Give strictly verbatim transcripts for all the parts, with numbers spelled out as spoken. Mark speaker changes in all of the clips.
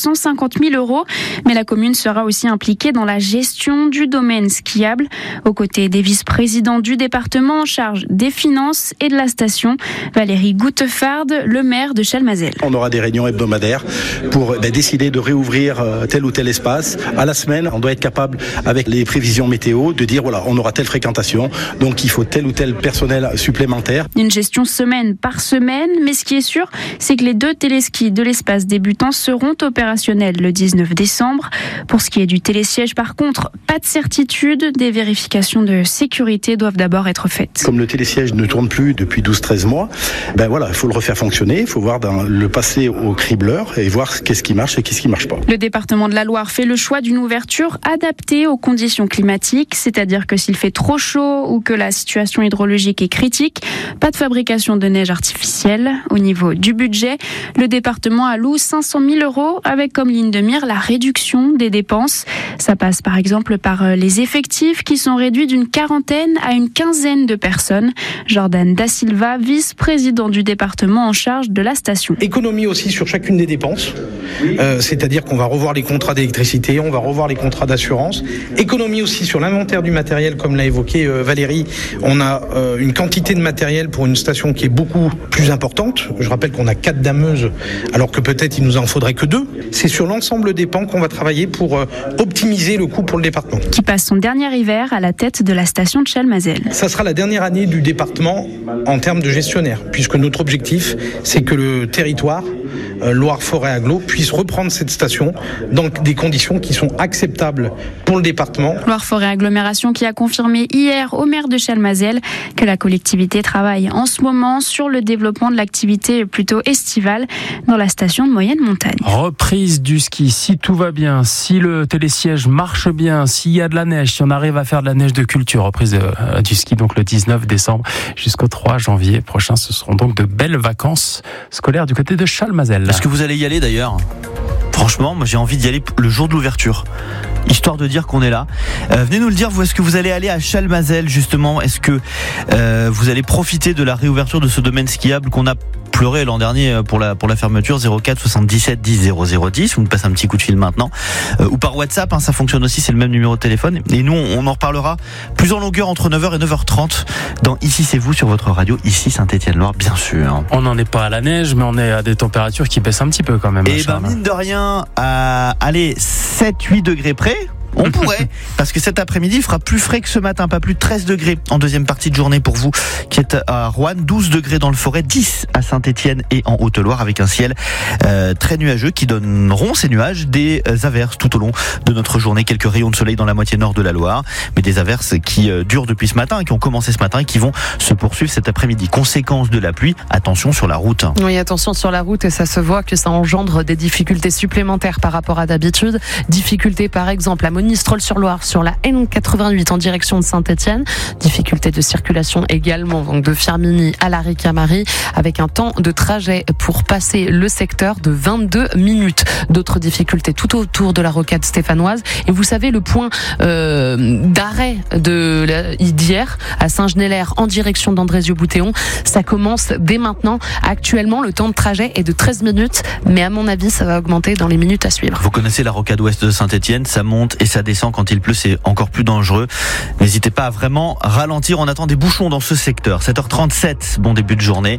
Speaker 1: cent cinquante mille euros. Mais la commune sera aussi impliquée dans la gestion du domaine skiable, aux côtés des vice-présidents du département en charge des finances et de la station. Valérie Goutefard, le maire de Chalmazel.
Speaker 2: On aura des réunions hebdomadaires pour ben, décider de réouvrir euh, tel ou tel espace. À la semaine, on doit être capable, avec les prévisions météo, de dire voilà, on aura telle fréquentation, donc il faut tel ou tel personnel supplémentaire.
Speaker 1: Une gestion semaine par semaine, mais ce qui est sûr, c'est que les deux téléskis de l'espace débutant seront opérationnels le dix-neuf décembre. Pour ce qui est du télésiège, par contre, pas de certitude. Des vérifications de sécurité doivent d'abord être faites.
Speaker 2: Comme le télésiège ne tourne plus depuis douze treize mois, ben voilà, il faut le refaire fonctionner, il faut voir dans, le passer au cribleur et voir qu'est-ce qui marche et qu'est-ce qui marche pas.
Speaker 1: Le département de la Loire fait le choix d'une ouverture adaptée aux conditions climatiques, c'est-à-dire que s'il fait trop chaud ou que la situation hydrologique est critique, pas de fabrication de neige artificielle. Au niveau du budget, le département alloue cinq cent mille euros avec comme ligne de mire la réduction des dépenses. Ça passe par exemple par les effectifs qui sont réduits d'une quarantaine à une quinzaine de personnes. Jordan Da Silva, vice-président du département en charge de la station.
Speaker 3: Économie aussi sur chacune des dépenses, euh, c'est-à-dire qu'on va revoir les contrats d'électricité, on va revoir les contrats d'assurance. Économie aussi sur l'inventaire du matériel, comme l'a évoqué euh, Valérie. On a euh, une quantité de matériel pour une station qui est beaucoup plus importante. Je rappelle qu'on a quatre dameuses, alors que peut-être il nous en faudrait que deux. C'est sur l'ensemble des pans qu'on va travailler pour euh, optimiser le coût pour le département.
Speaker 1: Qui passe son dernier hiver à la tête de la station de Chalmazel.
Speaker 3: Ça sera la dernière année du département en termes de gestionnaire, puisque notre objectif, c'est que le territoire, euh, Loire-Forêt-Agglo, puisse reprendre cette station dans des conditions qui sont acceptables pour le département.
Speaker 1: Loire-Forêt-Agglomération qui a confirmé hier au maire de Chalmazel que la collectivité travaille en ce moment sur le développement de l'activité plutôt estivale dans la station de moyenne montagne.
Speaker 4: Reprise du ski, si tout va bien, si le télésiège marche bien, s'il y a de la neige, si on arrive à faire de la neige de culture, reprise euh, du ski donc le dix-neuf décembre jusqu'au trois janvier prochain. Ce seront donc de belles vacances scolaires du côté de Chalmazel.
Speaker 5: Est-ce que vous allez y aller d'ailleurs ? Franchement, moi j'ai envie d'y aller le jour de l'ouverture, histoire de dire qu'on est là. Euh, venez nous le dire, vous, est-ce que vous allez aller à Chalmazel justement ? Est-ce que euh, vous allez profiter de la réouverture de ce domaine skiable qu'on a pleuré l'an dernier pour la, pour la fermeture? Zéro quatre soixante-dix-sept dix zéro zéro dix, vous me passez un petit coup de fil maintenant, euh, ou par WhatsApp, hein, ça fonctionne aussi, c'est le même numéro de téléphone. Et nous on en reparlera plus en longueur entre neuf heures et neuf heures trente dans Ici c'est vous sur votre radio, ici Saint-Étienne-Loire bien sûr.
Speaker 4: On n'en est pas à la neige, mais on est à des températures qui baissent un petit peu quand même.
Speaker 5: Et ben mine de rien, à aller sept huit degrés près, on pourrait, parce que cet après-midi il fera plus frais que ce matin, pas plus de treize degrés en deuxième partie de journée pour vous qui êtes à Roanne, douze degrés dans le Forêt, dix à Saint-Étienne et en Haute-Loire, avec un ciel euh, très nuageux qui donneront ces nuages des averses tout au long de notre journée, quelques rayons de soleil dans la moitié nord de la Loire, mais des averses qui euh, durent depuis ce matin, qui ont commencé ce matin et qui vont se poursuivre cet après-midi. Conséquence de la pluie, attention sur la route.
Speaker 6: Oui, attention sur la route, et ça se voit que ça engendre des difficultés supplémentaires par rapport à d'habitude. Difficultés par exemple à Monistrol-sur-Loire sur la N quatre-vingt-huit en direction de Saint-Étienne. Difficulté de circulation également donc de Firminy à la Ricamarie, avec un temps de trajet pour passer le secteur de vingt-deux minutes. D'autres difficultés tout autour de la rocade stéphanoise. Et vous savez, le point euh, d'arrêt de la, d'hier à Saint-Genélaire en direction d'Andrézieux-Boutéon, ça commence dès maintenant. Actuellement, le temps de trajet est de treize minutes, mais à mon avis, ça va augmenter dans les minutes à suivre.
Speaker 5: Vous connaissez la rocade ouest de Saint-Étienne, ça monte et ça descend quand il pleut, c'est encore plus dangereux. N'hésitez pas à vraiment ralentir, on attend des bouchons dans ce secteur. sept heures trente-sept, bon début de journée,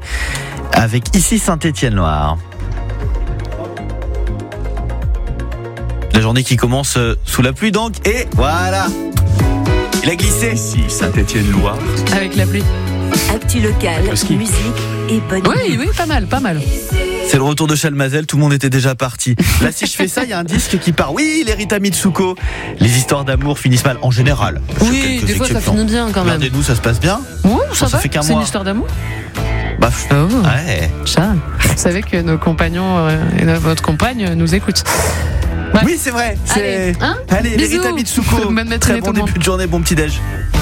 Speaker 5: avec ici Saint-Étienne-Loire. La journée qui commence sous la pluie donc, et voilà, il a glissé.
Speaker 7: Ici Saint-Étienne-Loire.
Speaker 6: Avec la pluie.
Speaker 8: Actu locale, musique et bonne
Speaker 6: Oui, oui, pas mal, pas mal.
Speaker 5: C'est le retour de Chalmazel, tout le monde était déjà parti. Là, si je fais ça, il y a un disque qui part. Oui, les Rita Mitsuko. Les histoires d'amour finissent mal, en général.
Speaker 6: Oui, des fois ça finit bien quand même.
Speaker 5: Regardez-nous, ça se passe bien.
Speaker 6: Oui, ça,
Speaker 5: ça
Speaker 6: va.
Speaker 5: fait qu'un
Speaker 6: C'est
Speaker 5: mois.
Speaker 6: une histoire d'amour.
Speaker 5: Bah,
Speaker 6: oh.
Speaker 5: ouais.
Speaker 6: Ça, vous savez que nos compagnons et votre compagne nous écoutent. Ouais.
Speaker 5: Oui, c'est vrai. C'est...
Speaker 6: Allez, hein
Speaker 5: Allez les
Speaker 6: Bisous.
Speaker 5: Rita Mitsuko.
Speaker 6: Bonne matinée,
Speaker 5: Très bon
Speaker 6: tout le monde.
Speaker 5: début de journée, bon petit déj.